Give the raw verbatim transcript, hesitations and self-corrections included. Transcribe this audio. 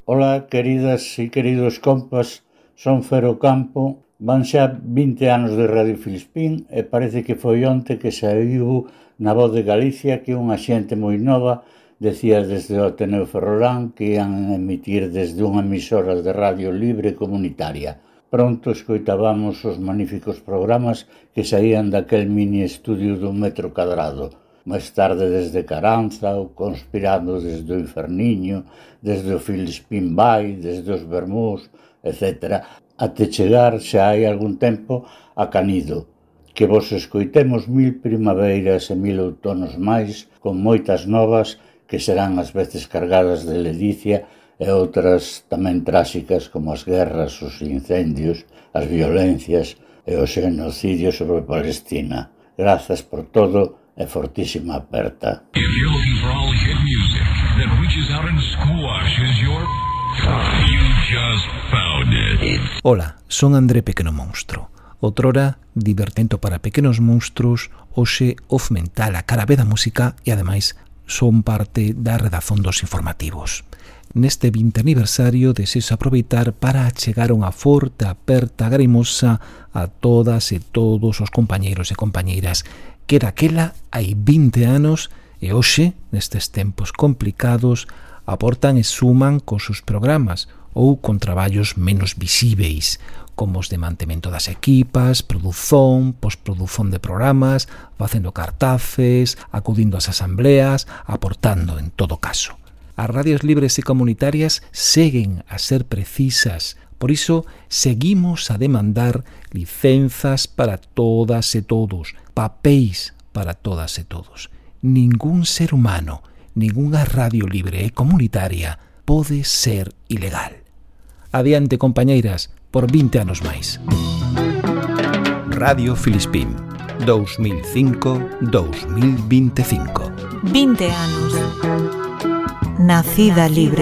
Ola, queridas e queridos compas, son Fero Campo. Van xa vinte anos de Radio Filispín e parece que foi onte que saiu na Voz de Galicia que unha xente moi nova decía desde o Ateneo Ferrolán que ian emitir desde unha emisora de radio libre comunitaria. Pronto escoitábamos os magníficos programas que saían daquel mini estudio dun metro cadrado. Máis tarde desde Caranza, ou Conspirando desde o Inferniño, desde o Filispín Vai, desde os Bermús, etcétera, até chegar xa hai algún tempo a Canido. Que vos escoitemos mil primaveiras e mil outonos máis, con moitas novas que serán ás veces cargadas de ledicia e outras tamén tráxicas como as guerras, os incendios, as violencias e o xenocidio sobre Palestina. Grazas por todo e fortísima aperta. If you're looking for all hit music that reaches out and squashes your... You just found it. Ola, son André Pequeno Monstro. Outrora, divertento para pequenos monstruos, hoxe off mental a cara B da música e, ademais, son parte da redazón dos informativos. Neste vinte aniversario desexo aproveitar para achegar unha forte aperta grimosa a todas e todos os compañeiros e compañeiras que daquela hai vinte anos e hoxe, nestes tempos complicados, aportan e suman cos seus programas ou con traballos menos visíveis, como os de mantemento das equipas, produción, postprodución de programas, facendo cartaces, acudindo ás asambleas, aportando en todo caso. As radios libres e comunitarias seguen a ser precisas, por iso seguimos a demandar licenzas para todas e todos, papéis para todas e todos. Ningún ser humano, ningunha radio libre e comunitaria pode ser ilegal. Adiante, compañeiras, por vinte anos máis. Radio Filispín, dos mil cinco a dos mil vinte e cinco. vinte anos. Nacida libre.